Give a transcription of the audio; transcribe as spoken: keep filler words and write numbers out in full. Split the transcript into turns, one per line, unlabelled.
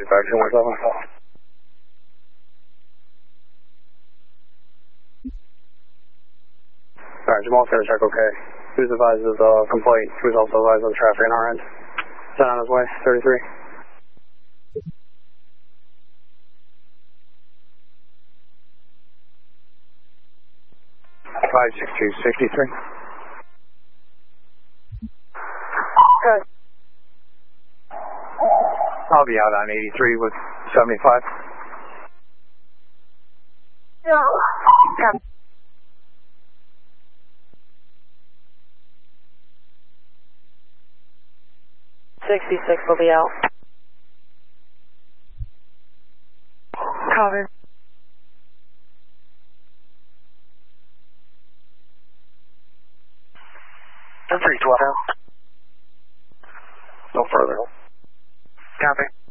Roger, back to one seven. Alright, Jamal's gonna check okay. Who's advised of the complaint? Who's also advised of the traffic on our end? Sent on his way, thirty-three. five six two, sixty-three.
Good.
I'll be out on eighty-three with seventy-five.
No. Copy. sixty-six will be out. Cover.
three twelve. No further.
Copy.